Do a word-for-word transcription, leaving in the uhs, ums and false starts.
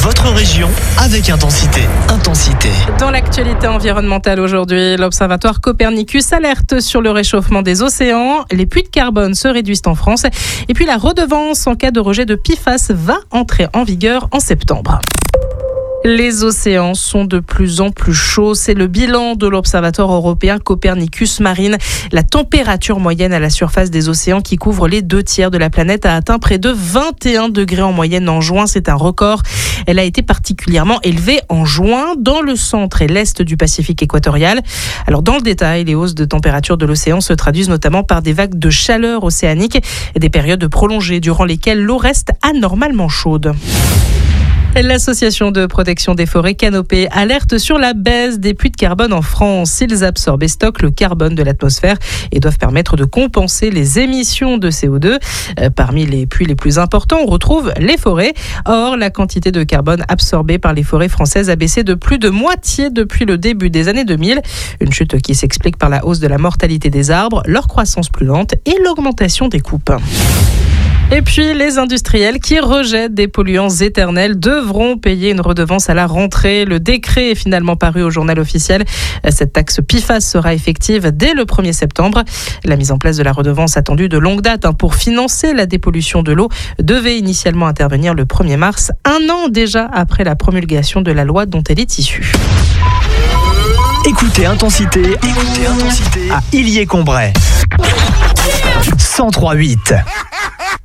votre région avec Intensité. Intensité. Dans l'actualité environnementale aujourd'hui, l'Observatoire Copernicus alerte sur le réchauffement des océans. Les puits de carbone se réduisent en France. Et puis la redevance en cas de rejet de P F A S va entrer en vigueur en septembre. Les océans sont de plus en plus chauds. C'est le bilan de l'Observatoire européen Copernicus Marine. La température moyenne à la surface des océans qui couvre les deux tiers de la planète a atteint près de vingt et un degrés en moyenne en juin. C'est un record. Elle a été particulièrement élevée en juin dans le centre et l'est du Pacifique équatorial. Alors dans le détail, les hausses de température de l'océan se traduisent notamment par des vagues de chaleur océanique et des périodes prolongées durant lesquelles l'eau reste anormalement chaude. L'association de protection des forêts Canopée alerte sur la baisse des puits de carbone en France. Ils absorbent et stockent le carbone de l'atmosphère et doivent permettre de compenser les émissions de C O deux. Euh, parmi les puits les plus importants, on retrouve les forêts. Or, la quantité de carbone absorbée par les forêts françaises a baissé de plus de moitié depuis le début des années deux mille. Une chute qui s'explique par la hausse de la mortalité des arbres, leur croissance plus lente et l'augmentation des coupes. Et puis, les industriels qui rejettent des polluants éternels devront payer une redevance à la rentrée. Le décret est finalement paru au journal officiel. Cette taxe P F A S sera effective dès le premier septembre. La mise en place de la redevance attendue de longue date pour financer la dépollution de l'eau devait initialement intervenir le premier mars, un an déjà après la promulgation de la loi dont elle est issue. Écoutez Intensité, écoutez Intensité à Illier-Combray. cent trois virgule huit.